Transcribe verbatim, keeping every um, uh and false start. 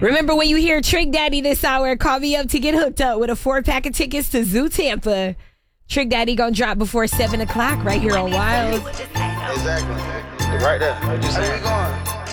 Remember, when you hear Trick Daddy this hour, call me up to get hooked up with a four-pack of tickets to Zoo Tampa. Trick Daddy gonna drop before seven o'clock right here on Wild. Exactly. Right there. Where you going?